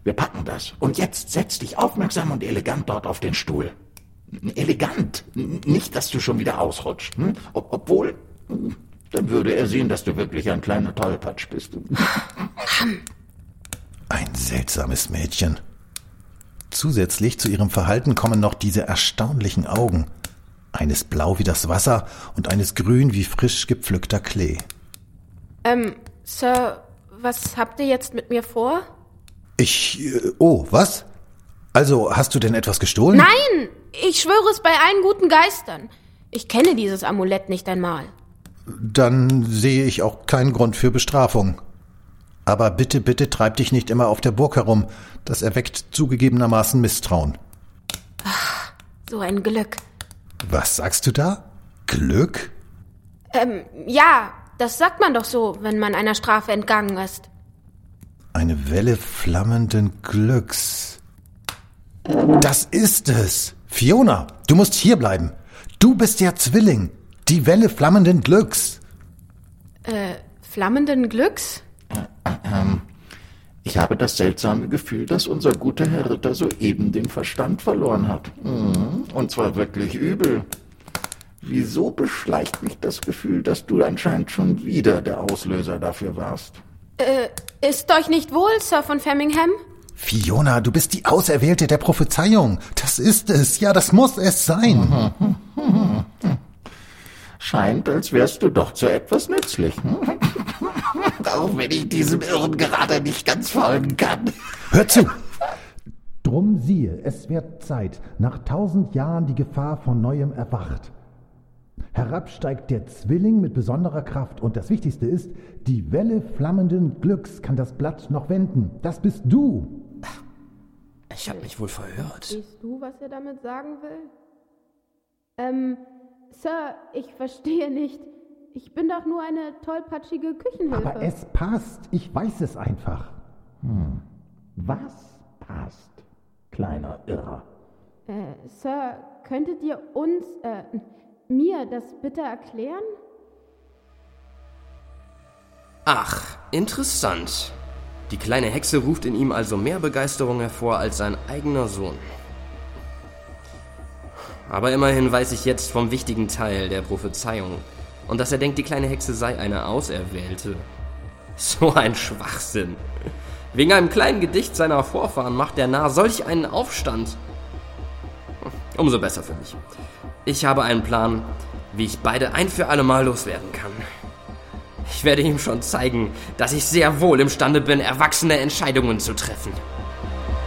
Wir packen das. Und jetzt setz dich aufmerksam und elegant dort auf den Stuhl. Elegant. Nicht, dass du schon wieder ausrutscht. Obwohl, dann würde er sehen, dass du wirklich ein kleiner Tollpatsch bist. Ein seltsames Mädchen. Zusätzlich zu ihrem Verhalten kommen noch diese erstaunlichen Augen. Eines blau wie das Wasser und eines grün wie frisch gepflückter Klee. Sir, was habt ihr jetzt mit mir vor? Was? Also, hast du denn etwas gestohlen? Nein, ich schwöre es bei allen guten Geistern. Ich kenne dieses Amulett nicht einmal. Dann sehe ich auch keinen Grund für Bestrafung. Aber bitte, bitte treib dich nicht immer auf der Burg herum. Das erweckt zugegebenermaßen Misstrauen. Ach, so ein Glück. Was sagst du da? Glück? Ja, das sagt man doch so, wenn man einer Strafe entgangen ist. Eine Welle flammenden Glücks. Das ist es. Fiona, du musst hier bleiben. Du bist der Zwilling. Die Welle flammenden Glücks. Flammenden Glücks? Ich habe das seltsame Gefühl, dass unser guter Herr Ritter soeben den Verstand verloren hat. Und zwar wirklich übel. Wieso beschleicht mich das Gefühl, dass du anscheinend schon wieder der Auslöser dafür warst? Ist euch nicht wohl, Sir von Framingham? Fiona, du bist die Auserwählte der Prophezeiung. Das ist es. Ja, das muss es sein. Scheint, als wärst du doch zu etwas nützlich. Auch wenn ich diesem Irren gerade nicht ganz folgen kann. Hör zu! Drum siehe, es wird Zeit, nach 1000 Jahren die Gefahr von Neuem erwacht. Herabsteigt der Zwilling mit besonderer Kraft und das Wichtigste ist, die Welle flammenden Glücks kann das Blatt noch wenden. Das bist du! Ich habe mich wohl verhört. Siehst du, was er damit sagen will? Sir, ich verstehe nicht. Ich bin doch nur eine tollpatschige Küchenhilfe. Aber es passt. Ich weiß es einfach. Was passt, kleiner Irrer? Sir, könntet ihr mir das bitte erklären? Ach, interessant. Die kleine Hexe ruft in ihm also mehr Begeisterung hervor als sein eigener Sohn. Aber immerhin weiß ich jetzt vom wichtigen Teil der Prophezeiung und dass er denkt, die kleine Hexe sei eine Auserwählte. So ein Schwachsinn. Wegen einem kleinen Gedicht seiner Vorfahren macht der Narr solch einen Aufstand. Umso besser für mich. Ich habe einen Plan, wie ich beide ein für alle Mal loswerden kann. Ich werde ihm schon zeigen, dass ich sehr wohl imstande bin, erwachsene Entscheidungen zu treffen.